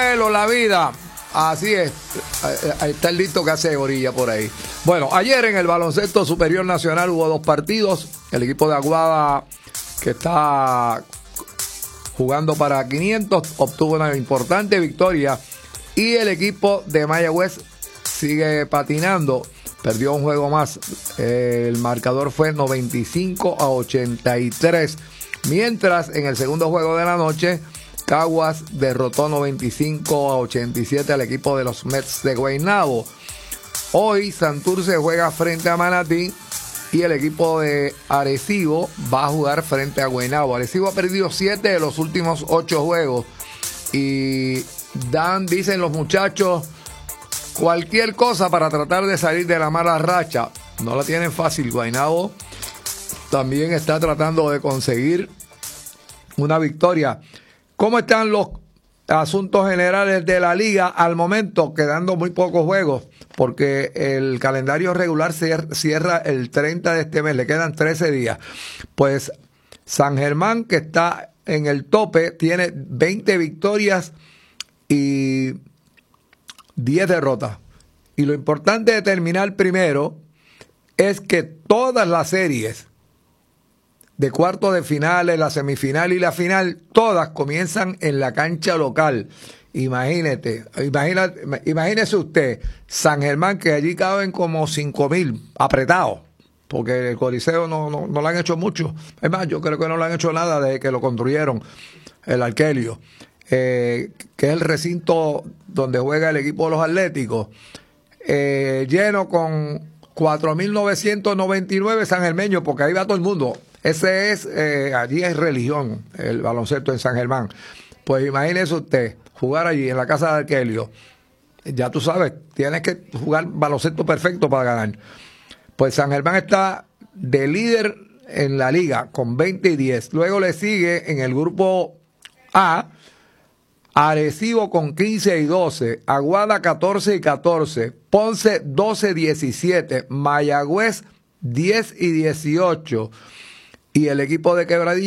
vuelo, la vida. Así es. Ahí está el listo que hace orilla por ahí. Bueno, ayer en el baloncesto superior nacional hubo 2 partidos. El equipo de Aguada, que está jugando para 500, obtuvo una importante victoria. Y el equipo de Mayagüez sigue patinando. Perdió un juego más. El marcador fue 95-83. Mientras en el segundo juego de la noche, Caguas derrotó 95-87 al equipo de los Mets de Guaynabo. Hoy Santurce juega frente a Manatí y el equipo de Arecibo va a jugar frente a Guaynabo. Arecibo ha perdido 7 de los últimos 8 juegos y dicen los muchachos, cualquier cosa para tratar de salir de la mala racha. No la tienen fácil. Guaynabo también está tratando de conseguir una victoria. ¿Cómo están los asuntos generales de la liga al momento? Quedando muy pocos juegos, porque el calendario regular cierra el 30 de este mes, le quedan 13 días. Pues San Germán, que está en el tope, tiene 20 victorias y 10 derrotas. Y lo importante de terminar primero es que todas las series de cuartos de finales, la semifinal y la final, todas comienzan en la cancha local. Imagínese usted, San Germán, que allí caben como 5,000 apretados, porque el Coliseo no lo han hecho mucho. Es más, yo creo que no lo han hecho nada desde que lo construyeron, el Arkelio, que es el recinto donde juega el equipo de los Atléticos, lleno con 4,999 sangermeños, porque ahí va todo el mundo. Allí es religión, el baloncesto en San Germán. Pues imagínese usted, jugar allí en la casa de Arkelio. Ya tú sabes, tienes que jugar baloncesto perfecto para ganar. Pues San Germán está de líder en la liga con 20 y 10. Luego le sigue en el grupo A, Arecibo con 15 y 12, Aguada 14 y 14, Ponce 12 y 17, Mayagüez 10 y 18. Y el equipo de Quebradilla